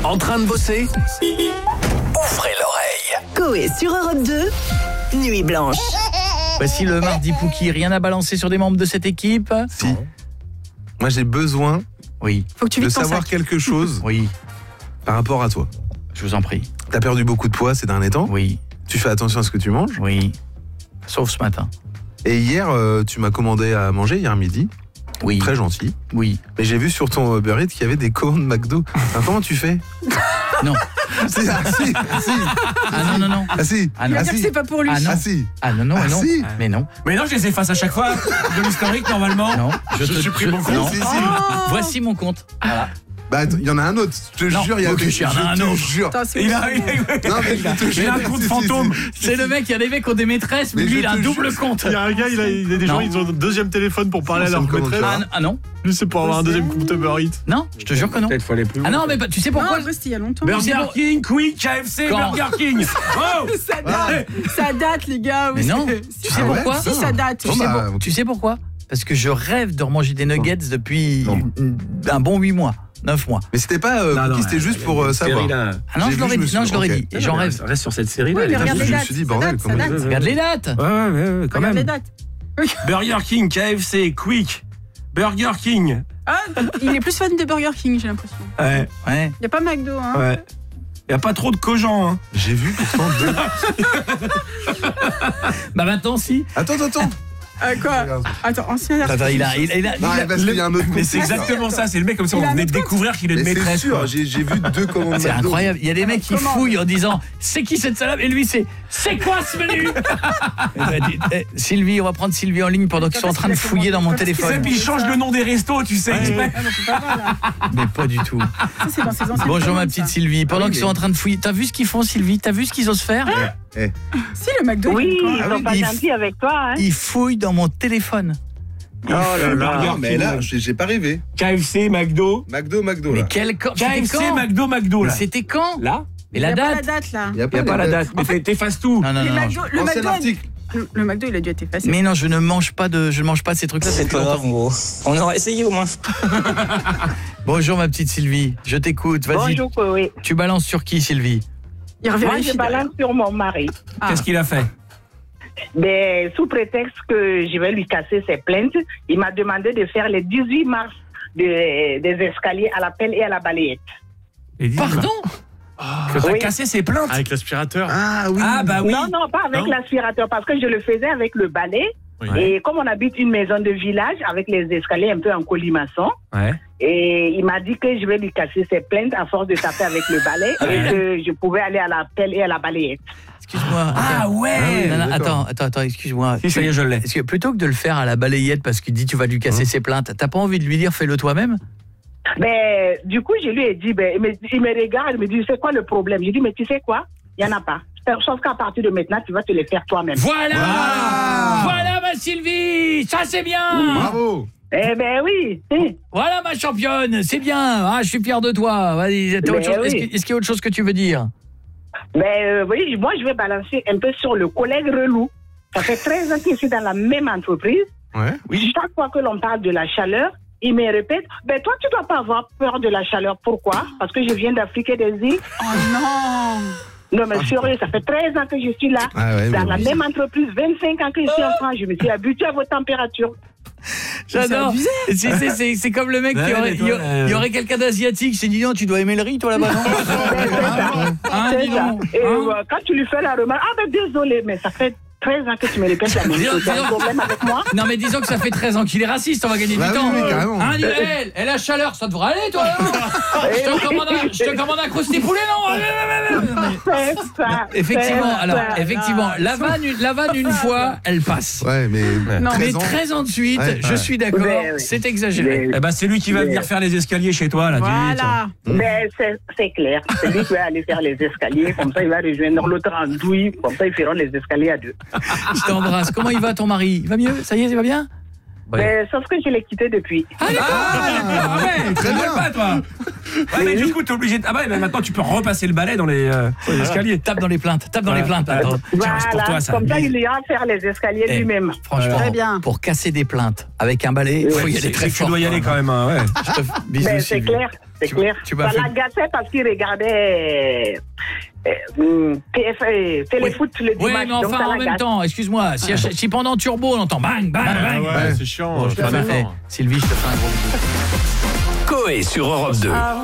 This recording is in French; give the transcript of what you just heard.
En train de bosser? Ouvrez l'oreille. Coé sur Europe 2, Nuit Blanche. Voici le mardi Pouki. Rien à balancer sur des membres de cette équipe? Si. Moi, j'ai besoin Faut que tu de vides ton savoir sac. quelque chose Oui, par rapport à toi. je vous en prie. T'as perdu beaucoup de poids ces derniers temps. Oui, Tu fais attention à ce que tu manges. oui. Sauf ce matin. Et hier, tu m'as commandé à manger, hier midi. Oui, Très gentil. oui. Mais j'ai vu sur ton Uber Eats qu'il y avait des commandes McDo. Alors, comment tu fais? Non. Si. Ah non. Ah si. Ah Il non. va dire que c'est pas pour lui. Ah non. Ah si. Ah non, Ah, non. si. Mais non. Mais non, je les efface à chaque fois de l'historique normalement. Non. Je supprime mon compte. non. Si, si. Voici mon compte. Voilà. Bah, attends, il y en a un autre. Je te Non. jure, il y a Ok, il y en a un autre. jure. Attends, c'est Il où, a, ça, il Non, mais je vais te il jurer. a un compte Si, si, fantôme. C'est le mec, il y a des mecs qui ont des maîtresses, mais Mais lui, je il a un te double jure. compte. Il y a un gars, il a des gens, Non. ils ont un deuxième téléphone pour parler à Ça leur me commande maîtresse. pas. Ah non. Lui, c'est pour avoir un deuxième compte Uber Eats. Non, je te jure que non. Peut-être faut aller plus loin. Ah non, mais tu sais Non, pourquoi? en vrai, c'était il y a longtemps. Burger King, Quick, KFC, Quand Burger King. Oh Ça date, les gars. Mais non. Tu sais pourquoi? Si, ça date. Bon, bah, Tu sais pourquoi? Parce que je rêve de remanger des nuggets depuis Non. un bon 8 mois, 9 mois. Mais c'était pas Cookie, c'était juste pour savoir. Ah non, J'ai je vu, l'aurais je me dit. suis- Non, je l'aurais ok. dit. Et j'en rêve. Reste sur cette série-là. Oui, mais elle est regarde pas- les je me dates. suis dit, ça bordel, date, comment ça il date. veut. Regarde les dates. Ouais, quand Regarde les même. dates. Burger King, KFC, Quick, Burger King. Ah, il est plus fan de Burger King, j'ai l'impression. Ouais, Ouais. Il n'y a pas McDo, hein. ouais. Y a pas trop de Cogent, hein. J'ai vu pourtant deux. Bah maintenant, si. Attends. Quoi? Attends, ancien Attends, il a. Non, parce qu'il y a un autre Mais c'est exactement ça, c'est le mec comme ça, Il on a venait un de autre découvrir qu'il est une Mais c'est maîtresse. sûr, quoi. j'ai vu deux commandes C'est McDo. incroyable. Il y a des mecs qui Comment fouillent en disant c'est qui cette salade et lui c'est quoi ce menu. Sylvie, on va prendre Sylvie en ligne pendant qu'ils sont en train de fouiller dans mon Tu sais, téléphone. puis il change le nom des restos, tu sais. exprès. Ah non, c'est pas vrai, là. Mais pas du tout. Ça, c'est dans ses anciennes Bonjour ma commandes, petite ça. Sylvie. Pendant oui, qu'ils sont en train de fouiller, t'as vu ce qu'ils font Sylvie? T'as vu ce qu'ils osent faire? Si, le McDo, Oui, il est ils quand sont pas il- gentils avec toi, hein. Ils fouillent dans mon téléphone. Oh là Non, là. mais là, j'ai pas rêvé. KFC, McDo. McDo, Mais là. quel camp? C'était KFC, quand? McDo, Mais là. c'était quand? Là, Mais Il la y a pas la date? date, là. Il y a y a pas la date. Mais t'effaces tout. Non. Le non. McDo, le Ancien McDo, article. le McDo, il a dû être effacé. Mais non, je ne mange pas de ces trucs-là. C'est pas grave, gros. On aura essayé au moins. Bonjour ma petite Sylvie, je t'écoute. Vas-y. Bonjour, oui. Tu balances sur qui Sylvie? Il Moi, revérifie. je balance sur mon mari. Qu'est-ce qu'il a fait? Mais sous prétexte que je vais lui casser ses plaintes, il m'a demandé de faire les 18 mars des escaliers à la pelle et à la balayette. Pardon? Que t'as Oui. cassé ses plaintes? Avec l'aspirateur. Ah oui. Ah bah oui. Non, pas avec Non. l'aspirateur, parce que je le faisais avec le balai. Oui. Et comme on habite une maison de village avec les escaliers un peu en colimaçon, Ouais. et il m'a dit que je vais lui casser ses plaintes à force de taper avec le balai et que je pouvais aller à la pelle et à la balayette. Excuse-moi. Ah attends. ouais. Non, d'accord. attends, excuse-moi. Si, ça y est, je l'ai. Est-ce que plutôt que de le faire à la balayette parce qu'il dit tu vas lui casser ses plaintes, t'as pas envie de lui dire fais-le toi-même? Mais du coup, je lui ai dit, ben, il me regarde, il me dit, c'est quoi le problème? Je dis, mais tu sais quoi? Il n'y en a pas. Sauf qu'à partir de maintenant, tu vas te les faire toi-même. Voilà ma Sylvie, ça c'est bien. Bravo. Eh ben oui. Voilà ma championne, c'est bien. Ah, je suis fier de toi. Vas-y, t'as autre chose. oui. Est-ce qu'il y a autre chose que tu veux dire? Ben oui, moi, je vais balancer un peu sur le collègue relou. Ça fait 13 ans que je suis dans la même entreprise. Ouais. Chaque fois que l'on parle de la chaleur, il me répète, ben toi, tu dois pas avoir peur de la chaleur. Pourquoi? Parce que je viens d'Afrique et des îles. Oh non. Non, mais sérieux, ça fait 13 ans que je suis là. Ah ouais, dans mais la oui. même entreprise, 25 ans que je suis en France. Je me suis habituée à vos températures. J'adore. C'est comme le mec qui Ouais, aurait, mais toi, il y aurait quelqu'un d'asiatique. C'est dit non, tu dois aimer le riz toi là-bas. Non Hein, C'est dis ça. donc. Et Hein quand tu lui fais la remarque, ah ben désolé, mais ça fait 13 ans que tu me répètes la même chose. Tu as un problème avec moi? Non mais disons que ça fait 13 ans qu'il est raciste, on va gagner Bah du oui, temps. oui, carrément. Hein, dis, et la chaleur, ça devrait aller toi. Hein je te commande un crousty poulet non. C'est ça. Effectivement, c'est alors ça. effectivement, la vanne une fois, elle passe. Ouais, mais Non, Mais 13 ans. 13 ans de suite, Ouais, je ouais. suis d'accord, Ouais, ouais. c'est exagéré. Mais, Eh ben c'est lui qui va venir faire les escaliers chez toi là. Voilà. c'est clair. C'est lui qui va aller faire les escaliers. Comme ça, il va rejoindre l'autre en douille. Comme ça, ils feront les escaliers à deux. Je t'embrasse. Comment il va ton mari? Il va mieux? Ça y est, il va bien? Mais, sauf que je l'ai quitté depuis. Ah ouais, Très bien. pas toi. Ouais, mais du coup t'es obligé de... Ah bah mais maintenant tu peux repasser le balai dans les escaliers. Tape dans les plaintes, tape dans les plaintes. Attends. Tiens, c'est pour toi ça. Comme ça, il ira faire les escaliers Eh, lui-même. Franchement, Très bien. pour casser des plaintes avec un balai, il faut y aller très Tu fort. dois y aller quand même, hein, ouais. Bisous, Ben, c'est Sylvie. clair. C'est clair. tu m'as Ça fait- l'agaçait parce qu'il regardait téléfoot le Oui, dimanche. mais donc enfin, ça en même l'agace. temps, excuse-moi, si pendant Turbo, on entend bang, bang, bang. Ouais, c'est chiant. Bon, je te fais. Sylvie, je te fais un gros bisou. Coé sur Europe 2.